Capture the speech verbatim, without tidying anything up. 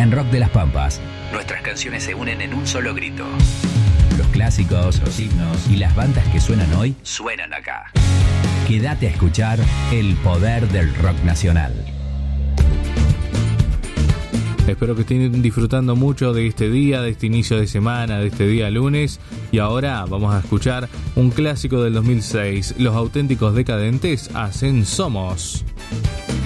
En Rock de las Pampas, nuestras canciones se unen en un solo grito. Los clásicos, los himnos y las bandas que suenan hoy suenan acá. Quédate a escuchar el poder del rock nacional. Espero que estén disfrutando mucho de este día, de este inicio de semana, de este día lunes. Y ahora vamos a escuchar un clásico del dos mil seis. Los Auténticos Decadentes hacen Somos.